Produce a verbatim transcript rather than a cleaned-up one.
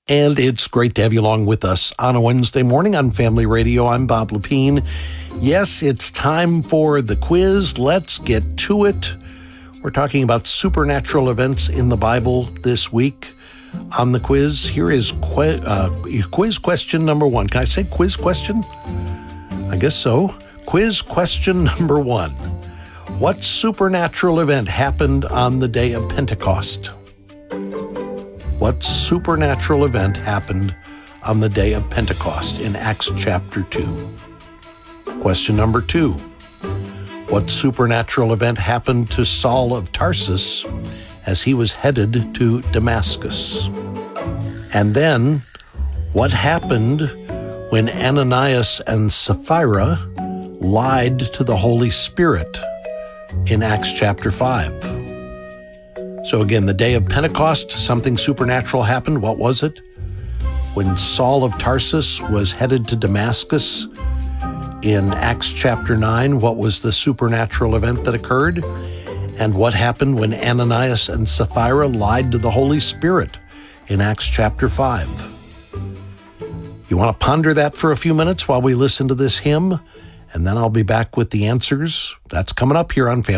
And it's great to have you along with us on a Wednesday morning on Family Radio. I'm Bob Lepine. Yes, it's time for the quiz. Let's get to it. We're talking about supernatural events in the Bible this week. On the quiz, here is qu- uh, quiz question number one. Can I say quiz question? I guess so. Quiz question number one. What supernatural event happened on the day of Pentecost? What supernatural event happened on the day of Pentecost in Acts chapter two? Question number two. What supernatural event happened to Saul of Tarsus as he was headed to Damascus? And then, what happened when Ananias and Sapphira lied to the Holy Spirit in Acts chapter five? So again, the day of Pentecost, something supernatural happened. What was it? When Saul of Tarsus was headed to Damascus in Acts chapter nine, what was the supernatural event that occurred? And what happened when Ananias and Sapphira lied to the Holy Spirit in Acts chapter five? You want to ponder that for a few minutes while we listen to this hymn? And then I'll be back with the answers. That's coming up here on Family